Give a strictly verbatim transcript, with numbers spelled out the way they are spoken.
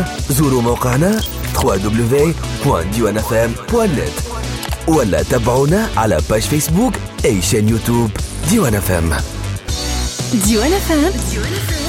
زوروا موقعنا دبليو دبليو دبليو دوت ديوان اف ام دوت نت ولا تابعونا على باج فيسبوك أي شان يوتيوب ديوان اف ام. ديوان اف ام